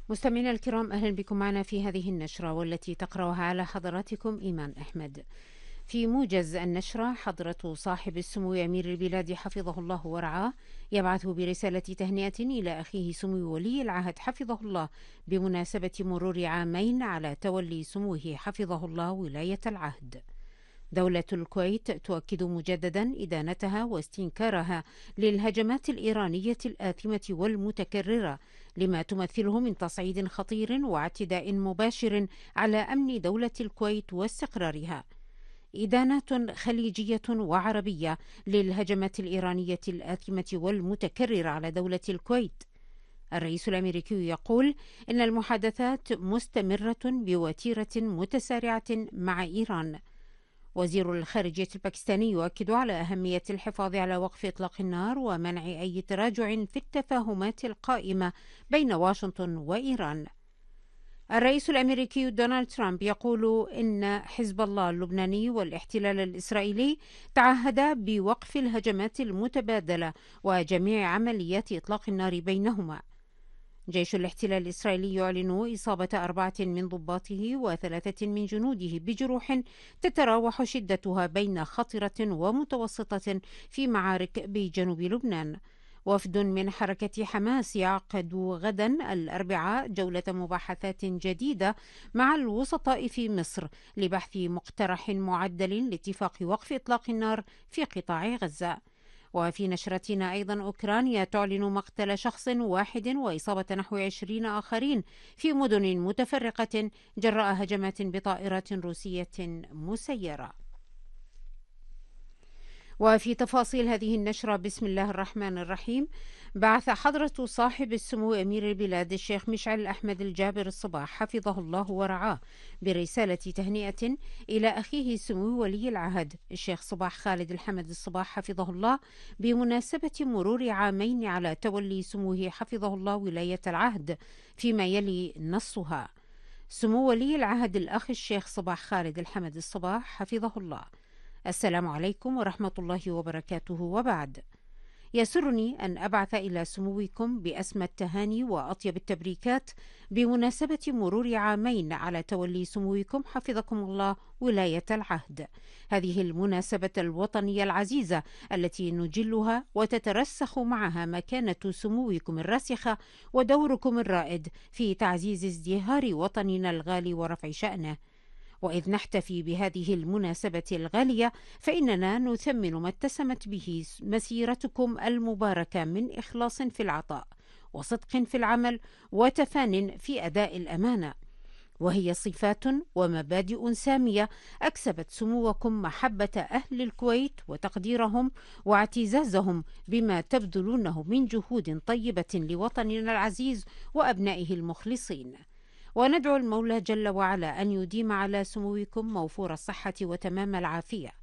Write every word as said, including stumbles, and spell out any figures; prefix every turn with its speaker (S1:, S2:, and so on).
S1: مستمعينا الكرام، أهلا بكم معنا في هذه النشرة والتي تقرأها على حضراتكم إيمان أحمد. في موجز النشرة، حضرة صاحب السمو أمير البلاد حفظه الله ورعاه يبعث برسالة تهنئة إلى أخيه سمو ولي العهد حفظه الله بمناسبة مرور عامين على تولي سموه حفظه الله ولاية العهد. دولة الكويت تؤكد مجددا إدانتها واستنكارها للهجمات الإيرانية الآثمة والمتكررة لما تمثله من تصعيد خطير واعتداء مباشر على أمن دولة الكويت واستقرارها. إدانات خليجية وعربية للهجمات الإيرانية الآثمة والمتكررة على دولة الكويت. الرئيس الأمريكي يقول إن المحادثات مستمرة بوتيرة متسارعة مع إيران. وزير الخارجية الباكستاني يؤكد على أهمية الحفاظ على وقف إطلاق النار ومنع أي تراجع في التفاهمات القائمة بين واشنطن وإيران. الرئيس الأمريكي دونالد ترامب يقول إن حزب الله اللبناني والاحتلال الإسرائيلي تعهدا بوقف الهجمات المتبادلة وجميع عمليات إطلاق النار بينهما. جيش الاحتلال الإسرائيلي يعلن إصابة أربعة من ضباطه وثلاثة من جنوده بجروح تتراوح شدتها بين خطرة ومتوسطة في معارك بجنوب لبنان. وفد من حركة حماس يعقد غدا الأربعاء جولة مباحثات جديدة مع الوسطاء في مصر لبحث مقترح معدل لاتفاق وقف إطلاق النار في قطاع غزة. وفي نشرتنا أيضا، أوكرانيا تعلن مقتل شخص واحد وإصابة نحو عشرين آخرين في مدن متفرقة جراء هجمات بطائرات روسية مسيرة. وفي تفاصيل هذه النشرة، بسم الله الرحمن الرحيم. بعث حضرة صاحب السمو أمير البلاد الشيخ مشعل أحمد الجابر الصباح حفظه الله ورعاه برسالة تهنئة إلى أخيه سمو ولي العهد الشيخ صباح خالد الحمد الصباح حفظه الله بمناسبة مرور عامين على تولي سموه حفظه الله ولاية العهد، فيما يلي نصها: سمو ولي العهد الأخ الشيخ صباح خالد الحمد الصباح حفظه الله. السلام عليكم ورحمة الله وبركاته. وبعد، يسرني أن أبعث إلى سموكم بأسمى التهاني وأطيب التبريكات بمناسبة مرور عامين على تولي سموكم حفظكم الله ولاية العهد، هذه المناسبة الوطنية العزيزة التي نجلها وتترسخ معها مكانة سموكم الراسخة ودوركم الرائد في تعزيز ازدهار وطننا الغالي ورفع شأنه. وإذ نحتفي بهذه المناسبة الغالية، فإننا نثمن ما اتسمت به مسيرتكم المباركة من إخلاص في العطاء وصدق في العمل وتفان في أداء الأمانة، وهي صفات ومبادئ سامية أكسبت سموكم محبة أهل الكويت وتقديرهم واعتزازهم بما تبذلونه من جهود طيبة لوطننا العزيز وأبنائه المخلصين. وندعو المولى جل وعلا أن يديم على سموكم موفور الصحة وتمام العافية،